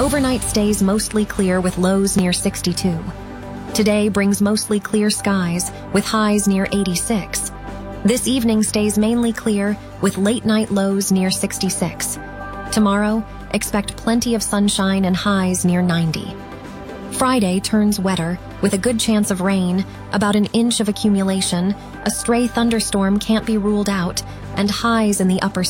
Overnight stays mostly clear with lows near 62. Today brings mostly clear skies with highs near 86. This evening stays mainly clear with late night lows near 66. Tomorrow, expect plenty of sunshine and highs near 90. Friday turns wetter with a good chance of rain, about an inch of accumulation, a stray thunderstorm can't be ruled out, and highs in the upper